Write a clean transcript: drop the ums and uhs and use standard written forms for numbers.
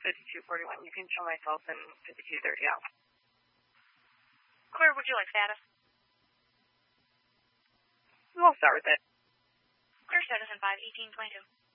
5241. You can show myself in 5230 out. Clear, would you like status? We'll start with it. Clear status in 51822.